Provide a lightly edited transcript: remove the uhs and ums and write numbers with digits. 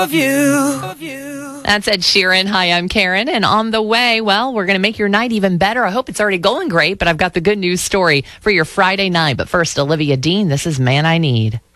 That's Ed Sheeran. Hi, I'm Karen. And on the way, well, we're going to make your night even better. I hope it's already going great, but I've got the good news story for your Friday night. But first, Olivia Dean, this is Man I Need.